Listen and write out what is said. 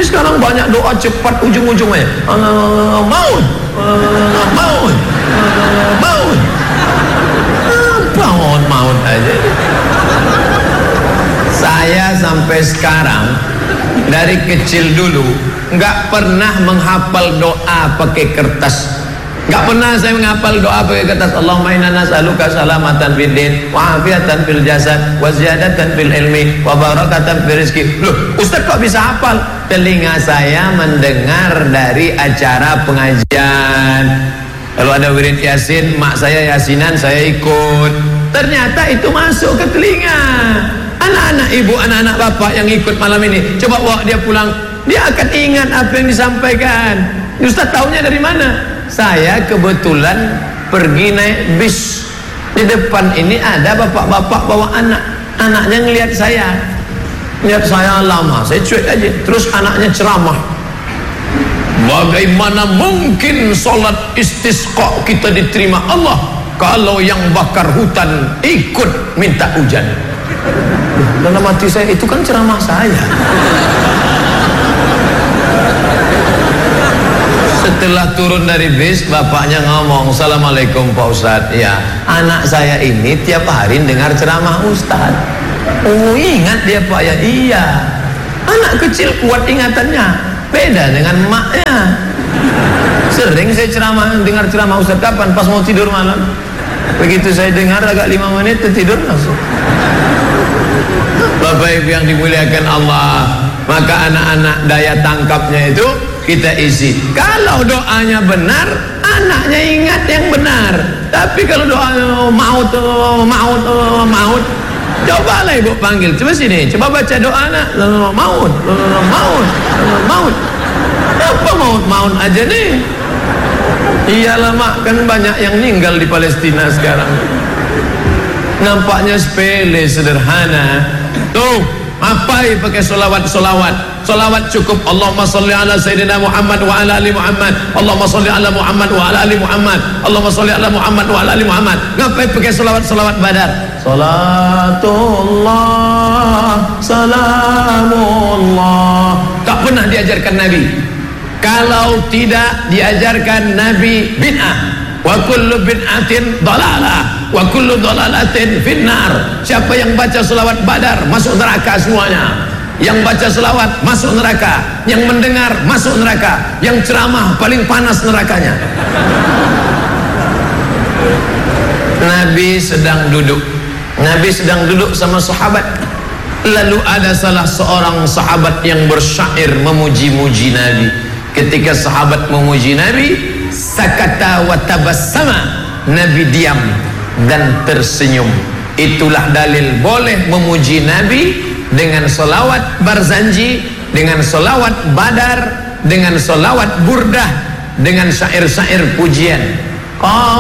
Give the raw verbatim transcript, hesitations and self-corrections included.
Ini sekarang banyak doa cepat ujung-ujungnya. Uh, maut, uh, maut, uh, maut, uh, maut, maut aja. Saya sampai sekarang dari kecil dulu nggak pernah menghafal doa pakai kertas. Nggak pernah saya menghafal doa pakai kertas. Allahumma inna nas'aluka salamatan fid din wa afiatan fil jasad wa ziyadatan fil ilmi wa barakatan fil rizki. Loh, Ustaz kok bisa hafal? Telinga saya mendengar dari acara pengajian. Kalau ada wirid yasin, mak saya yasinan, saya ikut. Ternyata itu masuk ke telinga. Anak-anak ibu, anak-anak bapak yang ikut malam ini, coba bawa dia pulang, dia akan ingat apa yang disampaikan. Ustaz tahunya dari mana? Saya kebetulan pergi naik bis. Di depan ini ada bapak-bapak bawa anak. Anaknya ngelihat saya, lihat saya lama, saya cuek aja. Terus anaknya ceramah. Bagaimana mungkin sholat istisqa kita diterima Allah kalau yang bakar hutan ikut minta hujan? Dalam hati saya, itu kan ceramah saya. Setelah turun dari bis, bapaknya ngomong, Assalamualaikum Pak Ustadz. Ya, anak saya ini tiap hari dengar ceramah Ustadz. Oh, ingat dia Pak ya? Iya. Anak kecil kuat ingatannya, beda dengan emaknya. Sering saya ceramah, dengar ceramah Ustadz kapan? Pas mau tidur malam. Begitu saya dengar agak lima menit tertidur langsung. Bapak Ibu yang dimuliakan Allah, maka anak-anak daya tangkapnya itu kita isi. Kalau doanya benar, anaknya ingat yang benar. Tapi kalau doanya maut, maut, maut, cobalah ibu panggil, coba sini, coba baca doa anak, maut, maut, maut. Apa maut, maut aja nih? Iyalah mak, kan banyak yang meninggal di Palestina sekarang. Nampaknya sepele, sederhana. Tuh, apa pakai solawat-solawat? Solawat cukup. Allahumma salli ala Sayyidina Muhammad wa ala ali Muhammad. Allahumma salli ala Muhammad wa ala ali Muhammad. Allahumma salli ala Muhammad wa ala ali Muhammad. Ngapain pakai solawat-solawat badar? Salatullah, salamullah. Tak pernah diajarkan Nabi. Kalau tidak diajarkan Nabi, bid'ah. Wa kullu bid'atin dalalah wa kullu dalalatin finnar. Siapa yang baca selawat badar masuk neraka semuanya. Yang baca selawat masuk neraka, yang mendengar masuk neraka, yang ceramah paling panas nerakanya. Nabi sedang duduk Nabi sedang duduk sama sahabat. Lalu ada salah seorang sahabat yang bersyair memuji-muji Nabi. Ketika sahabat memuji Nabi, sakata wa tabassama, Nabi diam dan tersenyum. Itulah dalil boleh memuji Nabi dengan solawat barzanji, dengan solawat badar, dengan solawat burdah, dengan syair-syair pujian.